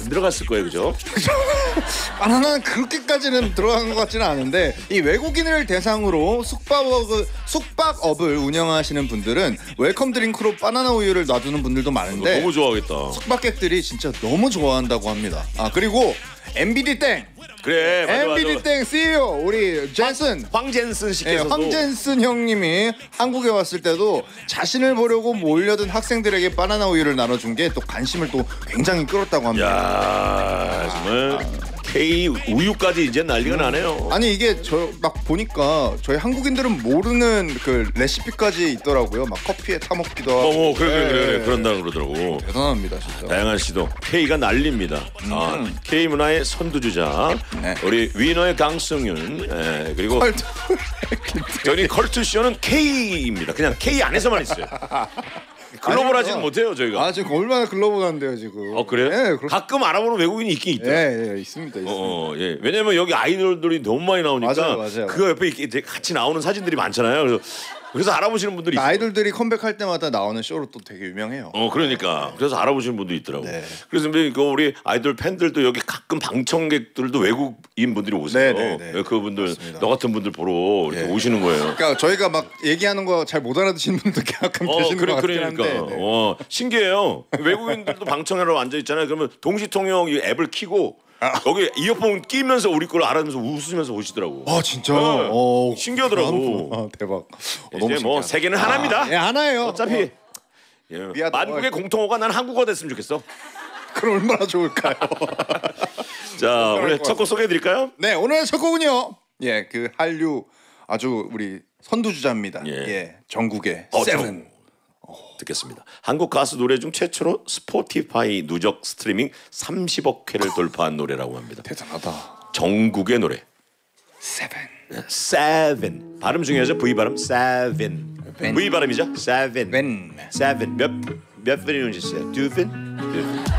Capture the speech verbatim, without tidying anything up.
안 들어갔을 거예요, 그죠? 바나나는 그렇게까지는 들어간 것 같지는 않은데 이 외국인을 대상으로 숙박업을, 숙박업을 운영하시는 분들은 웰컴 드링크로 바나나 우유를 놔두는 분들도 많은데 너무 좋아하겠다. 숙박객들이 진짜 너무 좋아한다고 합니다. 아 그리고 엠비디 땡 그래, 맞아, 엠비디 맞아. 땡 씨이오 우리 젠슨 황젠슨 네, 씨께서도 황젠슨 형님이 한국에 왔을 때도 자신을 보려고 몰려든 학생들에게 바나나 우유를 나눠준 게 또 관심을 또 굉장히 끌었다고 합니다. 야 정말 K 우유까지 이제 난리가 나네요. 아니 이게 저 막 보니까 저희 한국인들은 모르는 그 레시피까지 있더라고요. 막 커피에 타 먹기도 하고. 어, 어 그래 그래 그래, 그래. 네. 그런다 그러더라고. 대단합니다 진짜. 다양한 시도 K가 난립니다. 음. 아, K 문화의 선두주자 네. 우리 위너의 강승윤 예, 그리고 컬트. 저희 컬트 쇼는 K입니다. 그냥 K 안에서만 있어요. 글로벌하지는 못해요 저희가. 아 지금 얼마나 글로벌한데요 지금. 어 그래요? 네, 그렇... 가끔 알아보는 외국인이 있긴 있더라. 예, 예, 있습니다. 있습니다. 어, 예. 왜냐면 여기 아이돌들이 너무 많이 나오니까 맞아요, 맞아요. 그거 옆에 이렇게 같이 나오는 사진들이 많잖아요. 그래서, 그래서 알아보시는 분들이 있어요. 아이돌들이 컴백할 때마다 나오는 쇼로 또 되게 유명해요. 어 그러니까 그래서 알아보시는 분도 있더라고. 네. 그래서 그 우리 아이돌 팬들도 여기 가끔 방청객들도 외국인 분들이 오세요. 네, 네, 네. 그분들 맞습니다. 너 같은 분들 보러 이렇게 네. 오시는 거예요. 그러니까 저희가 막 얘기하는 거 잘 못 알아듣시는 분들 가끔 어, 계시는 그래, 것 같긴 그러니까. 한데. 네. 어, 신기해요. 외국인들도 방청하러 앉아 있잖아요. 그러면 동시통역 이 앱을 키고 아. 여기 이어폰 끼면서 우리 걸 알아면서 웃으면서 오시더라고. 아 진짜. 네. 어, 신기하더라고. 아, 대박. 어, 이제 너무 뭐 신기하다. 세계는 하나입니다. 아, 예 하나예요. 어차피 어, 예. 미안하다. 만국의 공통어가 난 한국어 됐으면 좋겠어. 그럼 얼마나 좋을까요? 자 오늘 것 첫 곡 소개해 드릴까요? 네 오늘 첫 곡은요. 예 그 한류 아주 우리 선두주자입니다. 예. 예, 전국의 어, 세븐. 듣겠습니다. 한국 가수 노래 중 최초로 스포티파이 누적 스트리밍 삼십억 회를 돌파한 노래라고 합니다. 대단하다. 정국의 노래. 세븐. Seven 발음 중요하죠. V 발음 seven. V 발음이죠. Seven. 웬. Seven 몇몇 분이 오셨어요? 두 분? 두 분.